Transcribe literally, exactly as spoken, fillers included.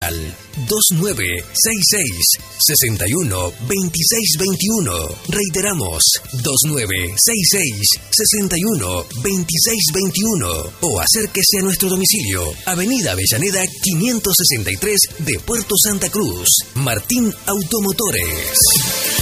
al dos nueve seis seis, seis uno, dos seis dos uno. Reiteramos, dos nueve seis seis, seis uno, dos seis dos uno. O acérquese a nuestro domicilio, Avenida Avellaneda quinientos sesenta y tres de Puerto Santa Cruz. Martín Automotores.